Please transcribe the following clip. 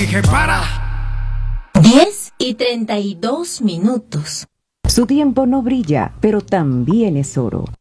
Dije para. 10:32. Su tiempo no brilla, pero también es oro.